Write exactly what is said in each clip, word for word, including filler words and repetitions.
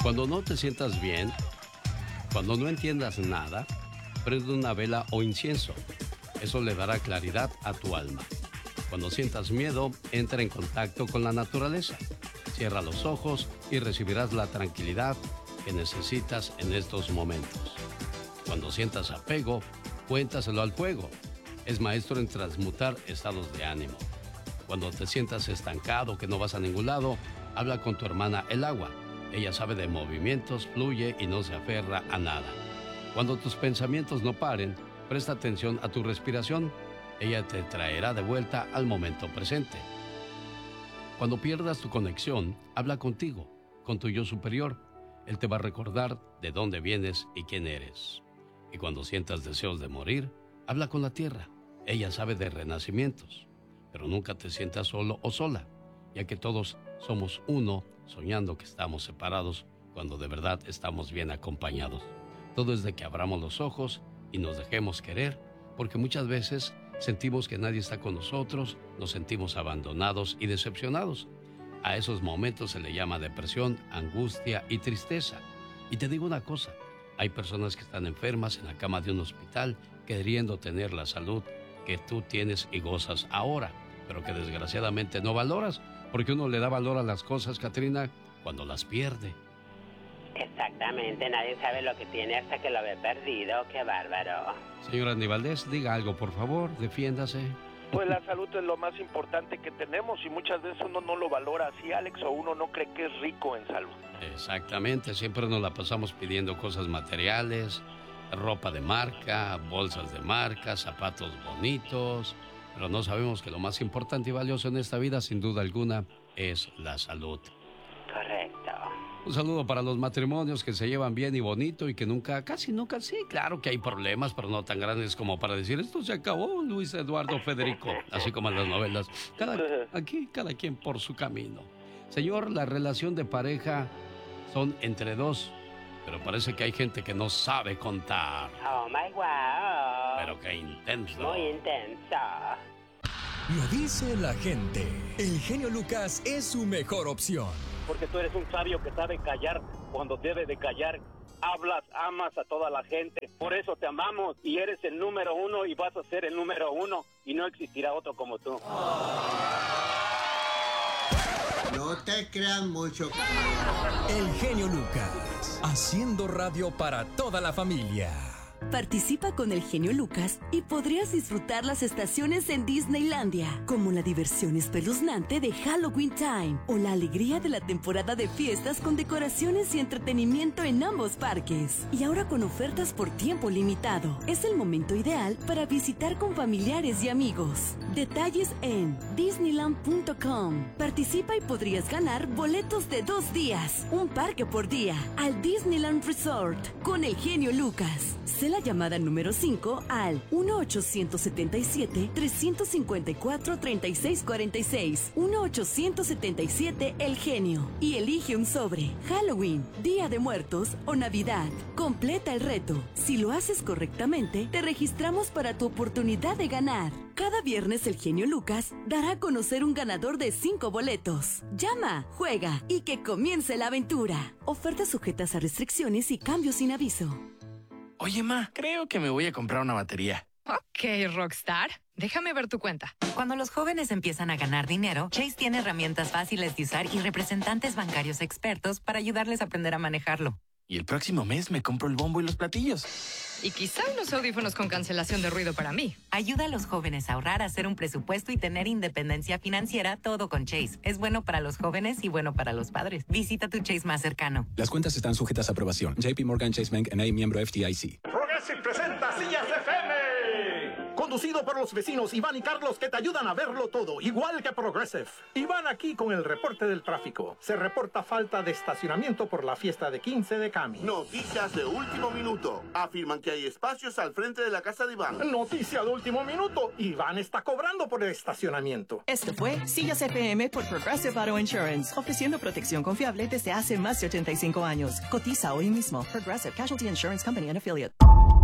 Cuando no te sientas bien, cuando no entiendas nada, prende una vela o incienso. Eso le dará claridad a tu alma. Cuando sientas miedo, entra en contacto con la naturaleza. Cierra los ojos y recibirás la tranquilidad que necesitas en estos momentos. Cuando sientas apego, cuéntaselo al fuego. Es maestro en transmutar estados de ánimo. Cuando te sientas estancado, que no vas a ningún lado, habla con tu hermana el agua. Ella sabe de movimientos, fluye y no se aferra a nada. Cuando tus pensamientos no paren, presta atención a tu respiración. Ella te traerá de vuelta al momento presente. Cuando pierdas tu conexión, habla contigo, con tu yo superior. Él te va a recordar de dónde vienes y quién eres. Y cuando sientas deseos de morir, habla con la tierra. Ella sabe de renacimientos. Pero nunca te sientas solo o sola, ya que todos somos uno, soñando que estamos separados cuando de verdad estamos bien acompañados. Todo es de que abramos los ojos y nos dejemos querer, porque muchas veces sentimos que nadie está con nosotros, nos sentimos abandonados y decepcionados. A esos momentos se le llama depresión, angustia y tristeza. Y te digo una cosa, hay personas que están enfermas en la cama de un hospital queriendo tener la salud que tú tienes y gozas ahora, pero que desgraciadamente no valoras, porque uno le da valor a las cosas, Catrina, cuando las pierde. Exactamente, nadie sabe lo que tiene hasta que lo ve perdido. ¡Qué bárbaro! Señora Aníbaldez, diga algo, por favor, defiéndase. Pues la salud es lo más importante que tenemos y muchas veces uno no lo valora así, Alex, o uno no cree que es rico en salud. Exactamente, siempre nos la pasamos pidiendo cosas materiales, ropa de marca, bolsas de marca, zapatos bonitos, pero no sabemos que lo más importante y valioso en esta vida, sin duda alguna, es la salud. Correcto. Un saludo para los matrimonios que se llevan bien y bonito y que nunca, casi nunca, sí, claro que hay problemas, pero no tan grandes como para decir, esto se acabó, Luis Eduardo Federico, así como en las novelas. Cada, aquí, cada quien por su camino. Señor, la relación de pareja son entre dos, pero parece que hay gente que no sabe contar. Oh, my wow. Pero qué intenso. Muy intenso. Lo dice la gente. El genio Lucas es su mejor opción. Porque tú eres un sabio que sabe callar cuando debe de callar. Hablas, amas a toda la gente. Por eso te amamos y eres el número uno y vas a ser el número uno. Y no existirá otro como tú. No te creas mucho. El genio Lucas, haciendo radio para toda la familia. Participa con el genio Lucas y podrías disfrutar las estaciones en Disneylandia, como la diversión espeluznante de Halloween Time o la alegría de la temporada de fiestas con decoraciones y entretenimiento en ambos parques. Y ahora con ofertas por tiempo limitado. Es el momento ideal para visitar con familiares y amigos. Detalles en disneyland punto com. Participa y podrías ganar boletos de dos días, un parque por día, al Disneyland Resort con el genio Lucas. Sé la llamada número cinco al uno ochocientos setenta y siete, trescientos cincuenta y cuatro, treinta y seis cuarenta y seis. uno ochocientos setenta y siete El Genio. Y elige un sobre. Halloween, Día de Muertos o Navidad. Completa el reto. Si lo haces correctamente, te registramos para tu oportunidad de ganar. Cada viernes el genio Lucas dará a conocer un ganador de cinco boletos. Llama, juega y que comience la aventura. Ofertas sujetas a restricciones y cambios sin aviso. Oye, ma, creo que me voy a comprar una batería. Ok, Rockstar. Déjame ver tu cuenta. Cuando los jóvenes empiezan a ganar dinero, Chase tiene herramientas fáciles de usar y representantes bancarios expertos para ayudarles a aprender a manejarlo. Y el próximo mes me compro el bombo y los platillos. Y quizá unos audífonos con cancelación de ruido para mí. Ayuda a los jóvenes a ahorrar, a hacer un presupuesto y tener independencia financiera, todo con Chase. Es bueno para los jóvenes y bueno para los padres. Visita tu Chase más cercano. Las cuentas están sujetas a aprobación. J P Morgan Chase Bank N A, miembro F D I C. Progressive presenta Sillas F M. Conducido por los vecinos Iván y Carlos, que te ayudan a verlo todo, igual que Progressive. Iván aquí con el reporte del tráfico. Se reporta falta de estacionamiento por la fiesta de quince de Cami. Noticias de último minuto. Afirman que hay espacios al frente de la casa de Iván. Noticia de último minuto. Iván está cobrando por el estacionamiento. Esto fue Sillas F M por Progressive Auto Insurance, ofreciendo protección confiable desde hace más de ochenta y cinco años. Cotiza hoy mismo. Progressive Casualty Insurance Company and Affiliate.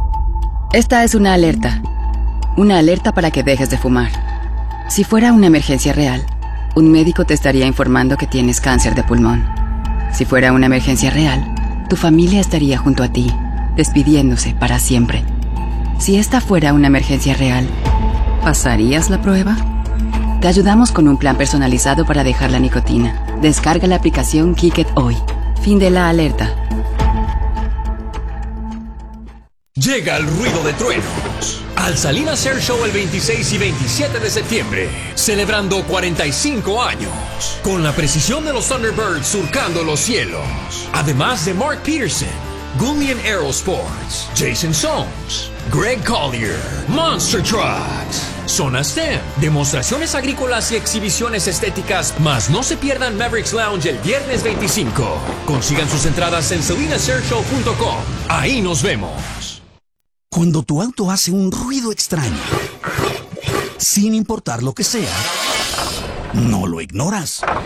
Esta es una alerta. Una alerta para que dejes de fumar. Si fuera una emergencia real, un médico te estaría informando que tienes cáncer de pulmón. Si fuera una emergencia real, tu familia estaría junto a ti, despidiéndose para siempre. Si esta fuera una emergencia real, ¿pasarías la prueba? Te ayudamos con un plan personalizado para dejar la nicotina. Descarga la aplicación Kick It hoy. Fin de la alerta. Llega el ruido de truenos al Salinas Air Show el veintiséis y veintisiete de septiembre, celebrando cuarenta y cinco años, con la precisión de los Thunderbirds surcando los cielos. Además de Mark Peterson, Gullian Aerosports, Jason Sones, Greg Collier, Monster Trucks, Zona STEM, demostraciones agrícolas y exhibiciones estéticas, más no se pierdan Mavericks Lounge el viernes veinticinco. Consigan sus entradas en salinas air show punto com. Ahí nos vemos. Cuando tu auto hace un ruido extraño, sin importar lo que sea, no lo ignoras. Ah,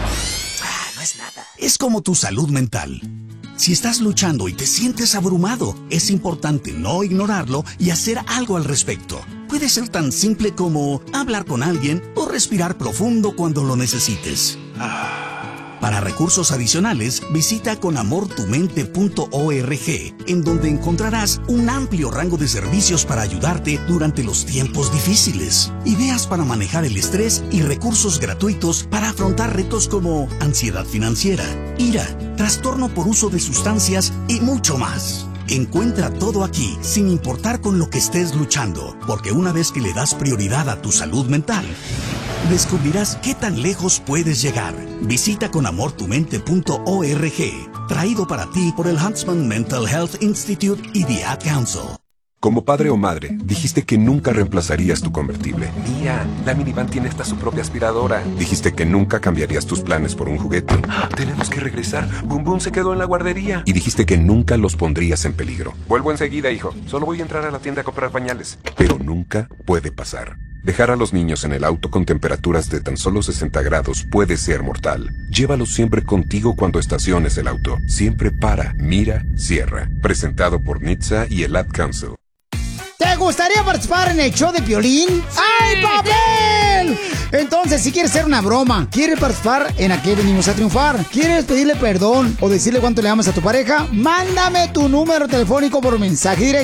no es nada. Es como tu salud mental. Si estás luchando y te sientes abrumado, es importante no ignorarlo y hacer algo al respecto. Puede ser tan simple como hablar con alguien o respirar profundo cuando lo necesites. Para recursos adicionales, visita con amor tu mente punto org, en donde encontrarás un amplio rango de servicios para ayudarte durante los tiempos difíciles, ideas para manejar el estrés y recursos gratuitos para afrontar retos como ansiedad financiera, ira, trastorno por uso de sustancias y mucho más. Encuentra todo aquí, sin importar con lo que estés luchando, porque una vez que le das prioridad a tu salud mental, descubrirás qué tan lejos puedes llegar. Visita con amor tu mente punto org, traído para ti por el Huntsman Mental Health Institute y The Ad Council. Como padre o madre, dijiste que nunca reemplazarías tu convertible. Mía, la minivan tiene hasta su propia aspiradora. Dijiste que nunca cambiarías tus planes por un juguete. Tenemos que regresar. Boom Boom se quedó en la guardería. Y dijiste que nunca los pondrías en peligro. Vuelvo enseguida, hijo. Solo voy a entrar a la tienda a comprar pañales. Pero nunca puede pasar. Dejar a los niños en el auto con temperaturas de tan solo sesenta grados puede ser mortal. Llévalos siempre contigo cuando estaciones el auto. Siempre para, mira, cierra. Presentado por N H T S A y el Ad Council. ¿Te gustaría participar en el show de Piolín? ¡Sí! ¡Ay, papel! Entonces, si quieres hacer una broma, quieres participar en Aquí Venimos a Triunfar, quieres pedirle perdón o decirle cuánto le amas a tu pareja, mándame tu número telefónico por mensaje directo